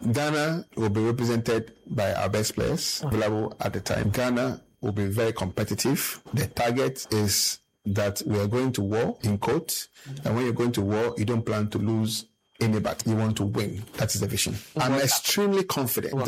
Ghana will be represented by our best players available at the time. Ghana will be very competitive. The target is that we are going to war, in quotes, and when you're going to war, you don't plan to lose anybody. You want to win. That is the vision. I'm extremely confident